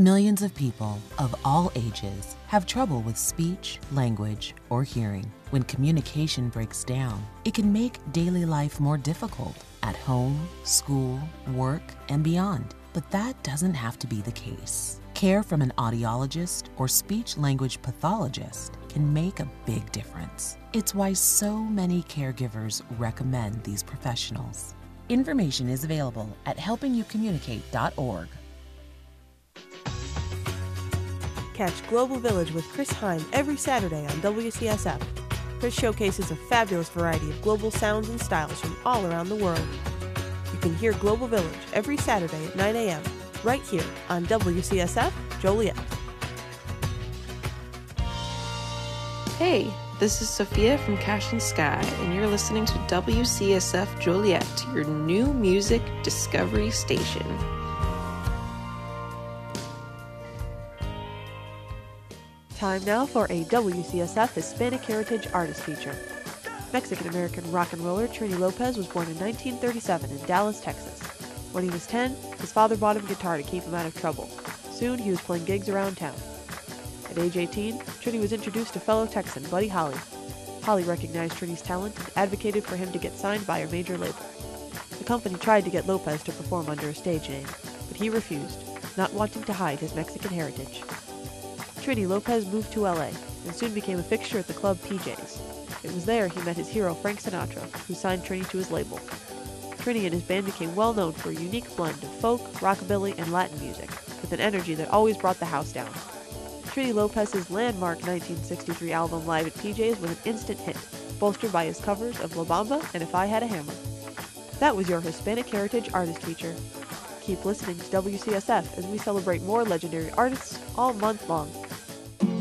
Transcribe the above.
Millions of people of all ages have trouble with speech, language, or hearing. When communication breaks down, it can make daily life more difficult at home, school, work, and beyond. But that doesn't have to be the case. Care from an audiologist or speech-language pathologist can make a big difference. It's why so many caregivers recommend these professionals. Information is available at helpingyoucommunicate.org. Catch Global Village with Chris Hine every Saturday on WCSF. Chris showcases a fabulous variety of global sounds and styles from all around the world. You can hear Global Village every Saturday at 9 a.m. right here on WCSF Joliet. Hey, this is Sophia from Cash and Sky, and you're listening to WCSF Joliet, your new music discovery station. Time now for a WCSF Hispanic Heritage Artist Feature. Mexican-American rock and roller Trini Lopez was born in 1937 in Dallas, Texas. When he was 10, his father bought him a guitar to keep him out of trouble. Soon, he was playing gigs around town. At age 18, Trini was introduced to fellow Texan Buddy Holly. Holly recognized Trini's talent and advocated for him to get signed by a major label. The company tried to get Lopez to perform under a stage name, but he refused, not wanting to hide his Mexican heritage. Trini Lopez moved to LA and soon became a fixture at the club PJ's. It was there he met his hero Frank Sinatra, who signed Trini to his label. Trini and his band became well known for a unique blend of folk, rockabilly, and Latin music, with an energy that always brought the house down. Trini Lopez's landmark 1963 album Live at PJ's was an instant hit, bolstered by his covers of La Bamba and If I Had a Hammer. That was your Hispanic Heritage Artist Feature. Keep listening to WCSF as we celebrate more legendary artists all month long.